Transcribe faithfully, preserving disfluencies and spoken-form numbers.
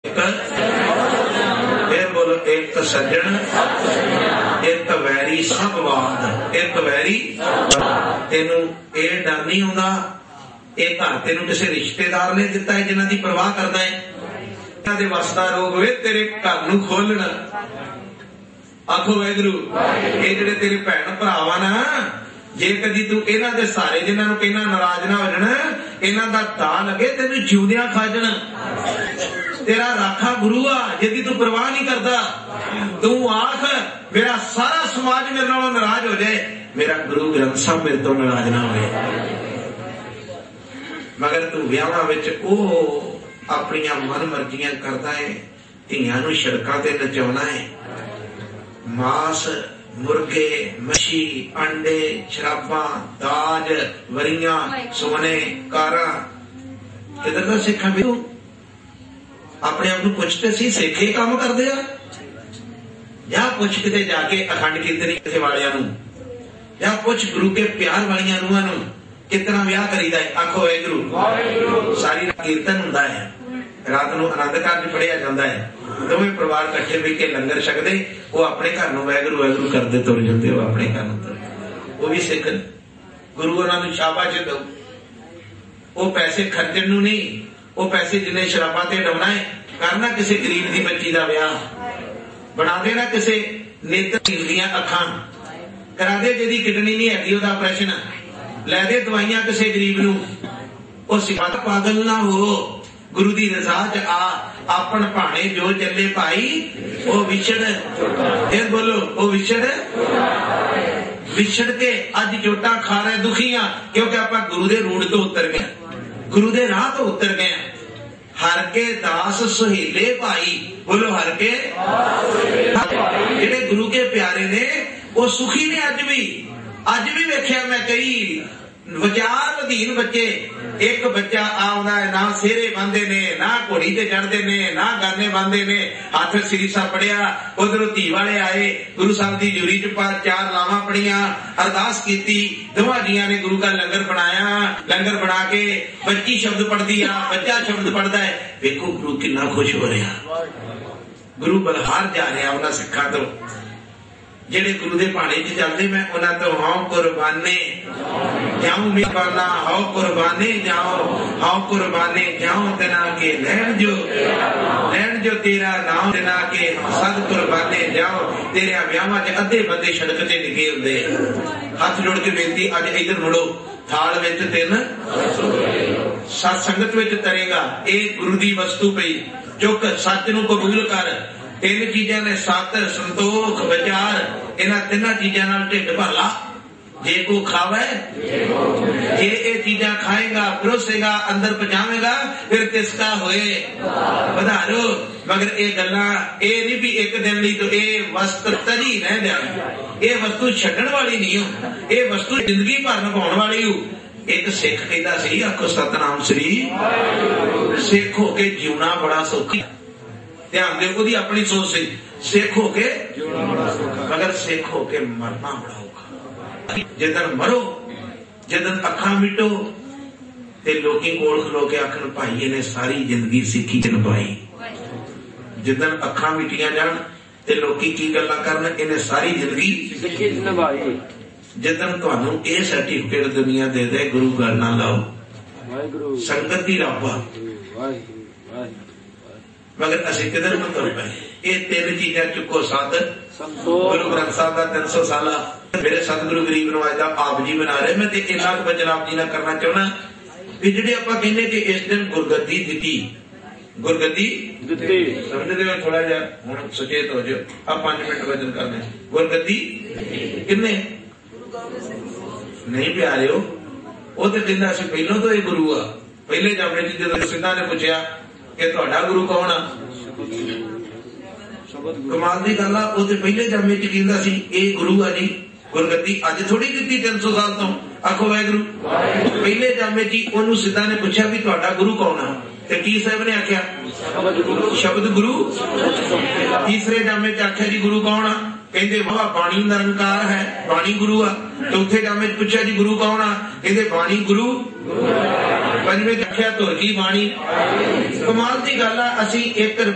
फिर बोलो एक सज्जन एक वैरी सब वाद। एक वैरी तेनू ये डर नहीं आउंदा, ये घर तेनू किसी रिश्तेदार ने दिता है जिन्हां दी परवाह करदा है, इन्हां दे वस दा रोग वे तेरे घर नू खोलना। आखो वाहिगुरू, ये जिहड़े तेरे भैन भरावां ना, जे कदी तू इन्हां दे सहारे जिन्हां नू कहना नाराज ना हो जाना, इन्हां दा दा लगे तेनू जिउंदियां खा जाना। तेरा राखा गुरु आ, जिहदी तू परवाह नहीं करता। तू आख मेरा सारा समाज मेरे नालों नाराज हो जाए, मेरा गुरु ग्रंथ साहब मेरे तो नाराज ना होए। मगर तू विआहां विच ओह अपनियां मन मर्जियां करदा है, धीआं नू सड़कां ते नचाउणा है, मांस मुर्गे मच्छी अंडे शराबा दाज वरियां सोने कारा। किधर का सिखा भी अपने आप को पुछते सी सिखे काम करते आ, या पुछ किते जाके अखंड कीर्तनी किसे वालियां नू, या पुछ गुरु के प्यार वालियां रूहां नू कितना विआह करीदा है। आखो वाहिगुरू, सारी कीर्तन हुंदा है, रात नू आनंद कारज पढ़िया जांदा है, दोवें परिवार इकट्ठे बैठ के लंगर छकदे, वो अपने घर नू वाहिगुरू वाहिगुरू करदे तुर जांदे, वो अपने घर नू तुर। वो भी सिख गुरु उन्हां नू शाबाश दो, वो पैसे खर्चण नू नहीं, वो पैसे जिन्हें शराबा ते डवना है, करना किसी गरीब की बच्ची का विआह, बना देना किसी नेत्रहीन दीआं अखां, करा दे जिहदी किडनी नहीं हैगी ओहदा ऑपरेशन, लै दे दवाइयां किसी गरीब नू। ओ सिफत पागल ना हो, गुरु दी रजा च आ, आपन भाणे जो चले भाई ओ विछड़। फिर बोलो ओ विछड़ विछड़ के अज चोटा खा रहे दुखियां, क्योंकि आप गुरु दे रूट तो उतर गए, गुरु दे राह तो उतर गए। हर के दास सुहेले भाई, बोलो हर के जेडे गुरु के प्यारे ने वो सुखी ने। अज भी अज भी वेख्या मैं कई विचार अधीन बच्चे, एक बच्चा आउंदा है ना सेरे बंदे ने, ना घोड़ी ते चढ़दे ने, ना गाने बंदे ने, हाथ श्री सा पढ़िया, उधरों धी वाले आए, गुरु साहब की जूरी च पर चार लावां पढ़िया, अरदास कीती, दोवां जियां ने गुरु का लंगर बनाया, लंगर बना के बच्ची शब्द पढ़दी आ, बच्चा शब्द पढ़दा है। देखो गुरु कितना खुश हो रहा, गुरु बलहार जा रहा उन्हां सिखां तो, जेडे गुरु दे भाणे च चलदे, मैं उन्हां तो हां कुर्बाने जाऊं मेहरबाना, हाओ कुर्बाने जाओ, हाओ कुर्बाने जाओ, तना के लैण जो लैण जो तेरा नाम, तना के सद कुर्बाने जाओ। तेरे विआहां च अद्धे बंदे सड़क ते डिगे हुंदे, हाथ जोड़ के बेनती, अज इधर मुड़ो, थाल विच तिन सत संगत विच तरेगा, ये गुरु दी वस्तु पई, चुक सच नू कबूल कर। तीन चीजा ने सातर संतोख विचार, इन्हां तिन्हां चीजा नाल ढिड भर ला। जे को खावे, जे ये चीजा खाएगा परोसेगा अंदर पहुंचावेगा, फिर किसका होए बधारो। मगर ये गल्लां ये नहीं भी एक दिन ली, तो ये वस्तु तरी रह जाए, ये वस्तु छड्डण वाली नहीं हो, ये वस्तु जिंदगी भर निभाउण वाली हो। एक सिख कहता सी, आखो सतनाम श्री, सिख होके जीवना बड़ा सौखा। ध्यान दे, ओदी अपनी सोच सी, सिख होके मगर सिख होके मरना बड़ा औखा। जिदन मरो, जिदन अखां मिटो, ते लोकी कोल खलो के आखन भाई इहने सारी जिंदगी सिक्खी च निभाई। जिदन अखां मिटियां जान ते लोकी की गल्लां करन, इहने सारी जिंदगी सिक्खी च निभाई। जिदन तुहानू ये सर्टिफिकेट दुनिया दे दे, गुरु गल ना लाओ, संगत दी रब आ, मगर असीं किधर नूं तुर पए। ये तीन चीजां चुको सद, गुरु ग्रंथ साहब का तीन सौ साला मेरे सतगुरु गरीब नवाज दा आप जी बना रहे। मैं इन्ना कुछ वचन आप जी नाल करना चाहना कि जिहड़े आपां कहने कि इस दिन गुरगद्दी दित्ती, गुरगद्दी दित्ती समझदे हो, थोड़ा जिहा हुण सुचेत हो जाओ। आप पांच मिनट वचन करने, गुरगद्दी किन्ने नहीं प्यारे हो, वो तो कहंदा सी पहलों तो ये गुरु आ। पहले जामे च जदों सिद्धां ने पुछया कि तुहाडा गुरु कौन आ, कमाल दी गल आ, वो तो पहले जामे च कहंदा सी ये गुरु आ जी। गुरगद्दी अज थोड़ी दित्ती तीन सौ साल तो। आखो वाहिगुरू, पहले जामे च ओनू सिद्धां ने पुछया भी तुहाडा गुरु कौन आ, ते की साहब ने आख्या शब्द गुरु। तीसरे जामे च आख्या जी गुरु कौन आ, कहते वाह बाणी निरंकार है, बाणी गुरु आ। चौथे जामे पूछा जी गुरु कौन आ, कहते बाणी गुरु। पंजवें आख्या तुर की बाणी। कमाल की गल आ, असीं एक